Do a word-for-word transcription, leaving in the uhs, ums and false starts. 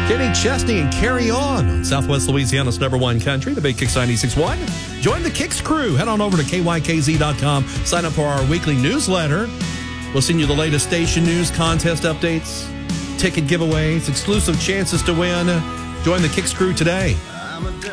Kenny Chesney and Carry On on Southwest Louisiana's number one country, the Big Kicks ninety-six point one. Join the Kicks crew. Head on over to K Y K Z dot com. Sign up for our weekly newsletter. We'll send you the latest station news, contest updates, ticket giveaways, exclusive chances to win. Join the Kicks crew today.